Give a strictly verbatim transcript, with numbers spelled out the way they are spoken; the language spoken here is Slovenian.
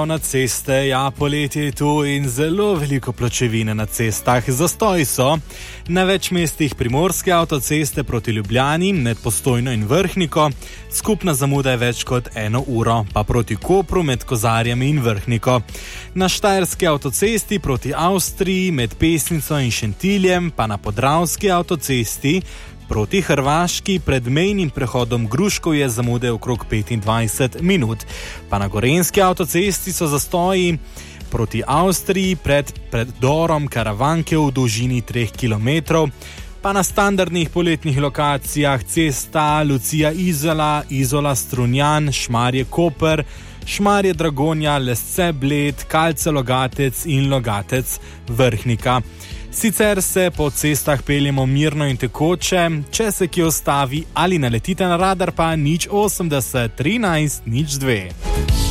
Na ceste, ja, poletje je tu in zelo veliko pločevine na cestah. Zastoji so na več mestih primorske avtoceste proti Ljubljani, med Postojno in Vrhniko. Skupna zamuda je več kot eno uro, pa proti Kopru med Kozarjem in Vrhniko. Na štajerski avtocesti proti Avstriji med Pesnico in Šentiljem, pa na podravski avtocesti proti Hrvaški pred mejnim prehodom Gruškov je zamude okrog petindvajset minut. Pa na gorenjski avtocesti so zastoji proti Avstriji pred preddorom Karavanke v dolžini treh kilometrov. Pa na standardnih poletnih lokacijah cesta Lucija Izola, Izola Strunjan, Šmarje Koper, Šmarje Dragonja, Lesce Bled, Kalce Logatec in Logatec Vrhnika. Sicer se po cestah peljemo mirno in tekoče, če se kje ostavi ali naletite na radar, pa nič osemdeset trinajst nič dve.